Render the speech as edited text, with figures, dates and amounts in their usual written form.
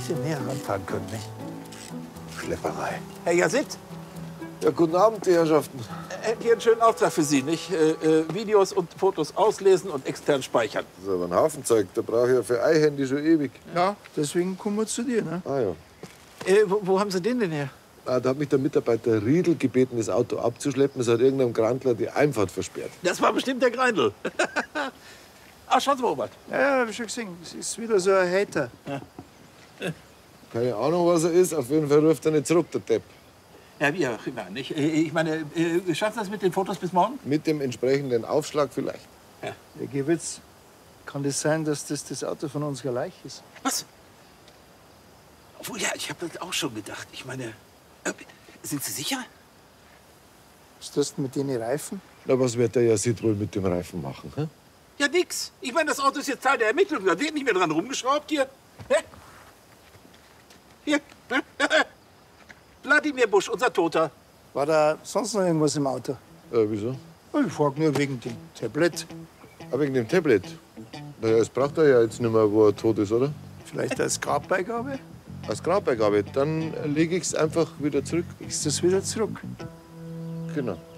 bisschen näher ranfahren können, nicht? Schlepperei. Herr Jasit, Ja, guten Abend, die Herrschaften. hier einen schönen Auftrag für Sie, nicht? Videos und Fotos auslesen und extern speichern. Das ist aber ein Haufen Zeug. Da brauche ich ja für ein Handy schon ewig. Ja, deswegen kommen wir zu dir, ne? Ah ja. Wo haben Sie den denn her? Ah, da hat mich der Mitarbeiter Riedel gebeten, das Auto abzuschleppen. Es hat irgendeinem Grantler die Einfahrt versperrt. Das war bestimmt der Greindl. Ach, schauen Sie mal, Robert. Ja, hab ich schon gesehen. Das ist wieder so ein Hater. Keine Ahnung, was er ist. Auf jeden Fall ruft er nicht zurück, der Depp. Ja, wie auch immer, nicht? Ich meine, schaffen Sie das mit den Fotos bis morgen? Mit dem entsprechenden Aufschlag vielleicht. Herr Gewitz, kann das sein, dass das Auto von unserer Leiche ist? Was? Obwohl, ja, ich habe das auch schon gedacht. Ich meine, sind Sie sicher? Was tust du mit den Reifen? Na, was wird der Jasid wohl mit dem Reifen machen? Hä? Ja, nix. Ich meine, das Auto ist jetzt Teil der Ermittlung. Da wird nicht mehr dran rumgeschraubt hier. Hä? Hier. Wladimir Busch, unser Toter. War da sonst noch irgendwas im Auto? Wieso? Ich frag nur wegen dem Tablett. Ah, wegen dem Tablet. Naja, das braucht er ja jetzt nicht mehr, wo er tot ist, oder? Vielleicht als Grabbeigabe? Als Grabbeigabe. Dann lege ich es einfach wieder zurück. Ist das wieder zurück? Genau.